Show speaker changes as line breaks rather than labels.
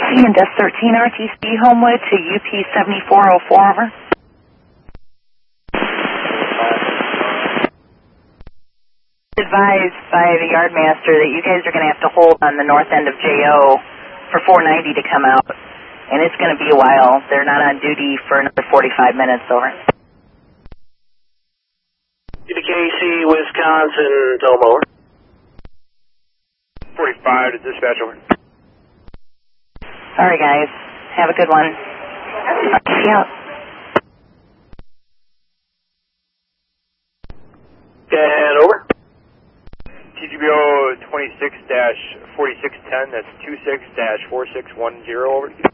and Desk 13 RTC Homewood to UP 7404, over. Advised by the Yardmaster that you guys are going to have to hold on the north end of JO for 490 to come out, and it's going to be a while. They're not on duty for another 45 minutes, over.
UKC, Wisconsin, Toma, over.
45 to dispatch, over.
Sorry, guys. Have a good one. Yeah.
And over.
TGBO 26-4610, that's 26-4610, over.